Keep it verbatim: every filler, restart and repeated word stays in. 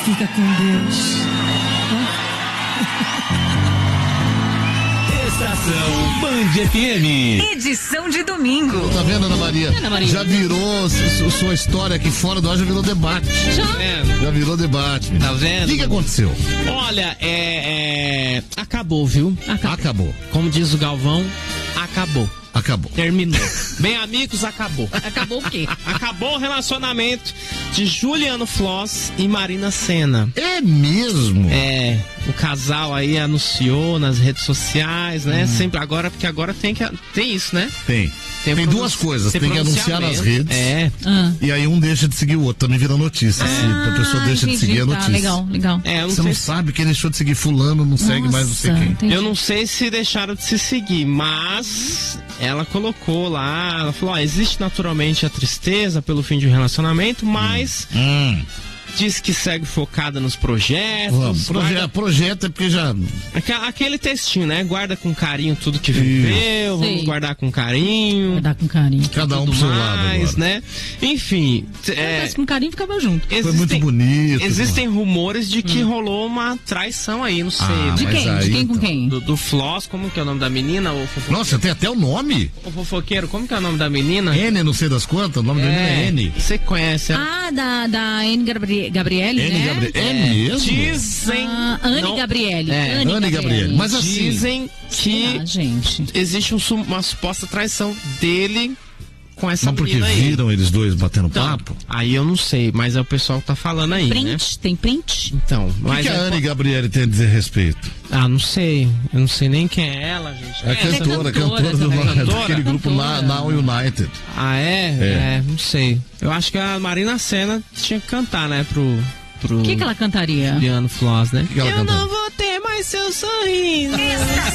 Fica com Deus. Estação Band F M. Edição de domingo. Tá vendo, Ana Maria? Ana Maria. Já virou, su- sua história aqui fora do ar já virou debate. Já? vendo? Já virou debate. Tá vendo? O que, que aconteceu? Olha, é, é. Acabou, viu? Acabou. Acabou. Como diz o Galvão, acabou. Acabou. Terminou. Bem, amigos, acabou. Acabou o quê? Acabou o relacionamento de Juliano Floss e Marina Sena. É mesmo? É, o casal aí anunciou nas redes sociais, né? Sempre agora, porque agora tem que tem isso, né? Tem. Tem, Tem duas pronunci- coisas. tem Tem, que anunciar nas pronunciamento. redes. É. Ah. E aí um deixa de seguir o outro. Também vira notícia. Se a pessoa deixa entendi, de seguir a tá, notícia. legal, legal. É, eu não Você sei não se- sabe quem deixou de seguir fulano, não segue mais não sei Nossa, quem. entendi. Eu não sei se deixaram de se seguir, mas ela colocou lá, ela falou, ó, existe naturalmente a tristeza pelo fim de um relacionamento, mas Hum. diz que segue focada nos projetos. Vamos. Proje- guarda- projeto é porque já. Aque- Aquele textinho, né? Guarda com carinho tudo que viveu, Sei. vamos guardar com carinho. Vai dar com carinho. Cada um tudo pro seu lado mais, agora. né? Enfim, Se é, tivesse com carinho, ficava junto. Foi existem, muito bonito. existem rumores de que rolou uma traição aí, não sei. Ah, De mas quem? aí, De quem com então. quem? Do, do Floss, como que é o nome da menina? O fofoqueiro? Nossa, tem até o nome. O fofoqueiro, como que é o nome da menina? N, não sei das quantas. O nome da menina é N. Você conhece ela? Ah, da, da Anne Gabri- Gabriele, N, né? Gabriel. É mesmo? Dizem. Ah, Anne não- Gabriele. É, Anne Anne Gabriele. Mas assim. Dizem que Ah, gente. existe um su- uma suposta traição dele com essa Mas porque menina aí. viram eles dois batendo Então, papo? aí eu não sei, mas é o pessoal que tá falando aí, Print? né? Tem print? Então, O que, mas que a é- Anne Gabriele tem a dizer a respeito? Ah, não sei. Eu não sei nem quem é ela, gente. É a Quem é essa- cantora, cantora cantora, do, também. daquele grupo Cantora. Na- Now United. Ah, é? É. é? Não sei. Eu acho que a Marina Sena tinha que cantar, né, pro... pro O que, que ela cantaria? Juliano Floss, né? que ela eu cantava? não vou ter mais seu sorriso.